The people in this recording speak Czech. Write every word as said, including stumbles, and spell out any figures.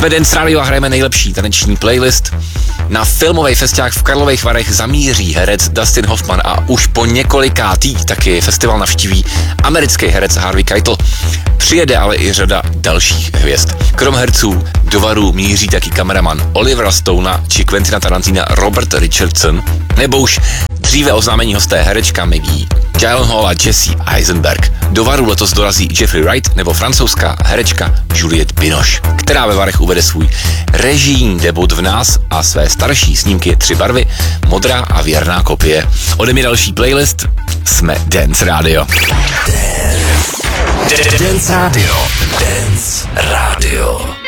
Jsme Dance Radio a hrajeme nejlepší taneční playlist. Na filmový festiák v Karlových Varech zamíří herec Dustin Hoffman a už po několikátý taky festival navštíví americký herec Harvey Keitel. Přijede ale i řada dalších hvězd. Krom herců do Varu míří taky kameraman Olivera Stonea či Quentina Tarantina Robert Richardson, nebo už dříve oznámení hosté herečka Maggie Gyllenhaal a Jesse Eisenberg. Do Varu letos dorazí Jeffrey Wright nebo francouzská herečka Juliette Binoche, která ve Varech uvede svůj režijní debut v Nás a své starší snímky Tři barvy, modrá a věrná kopie. Ode mě další playlist, jsme Dance Radio. Dance Radio. Dance Radio.